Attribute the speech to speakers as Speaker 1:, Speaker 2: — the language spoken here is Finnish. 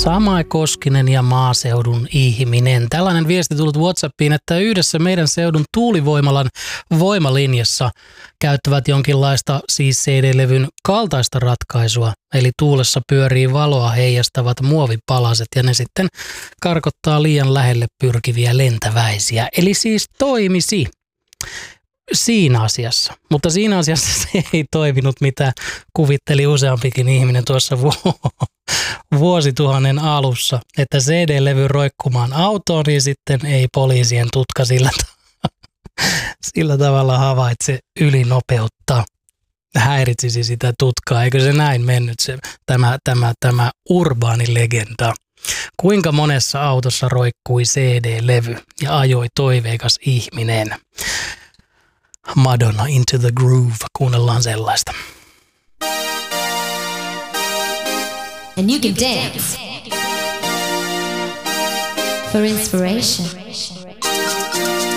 Speaker 1: Samai Koskinen ja maaseudun ihminen. Tällainen viesti tullut WhatsAppiin, että yhdessä meidän seudun tuulivoimalan voimalinjassa käyttävät jonkinlaista siis CD-levyn kaltaista ratkaisua. Eli tuulessa pyörii valoa heijastavat muovipalaset ja ne sitten karkottaa liian lähelle pyrkiviä lentäväisiä. Eli siis toimisi siinä asiassa. Mutta siinä asiassa se ei toiminut, mitä kuvitteli useampikin ihminen tuossa vuosituhannen alussa, että CD-levy roikkumaan autoon, niin sitten ei poliisien tutka sillä tavalla havaitse ylinopeutta. Häiritsisi sitä tutkaa. Eikö se näin mennyt, tämä urbaani legenda? Kuinka monessa autossa roikkui CD-levy ja ajoi toiveikas ihminen? Madonna, Into the Groove. Kuunnellaan sellaista.
Speaker 2: And you can dance for inspiration.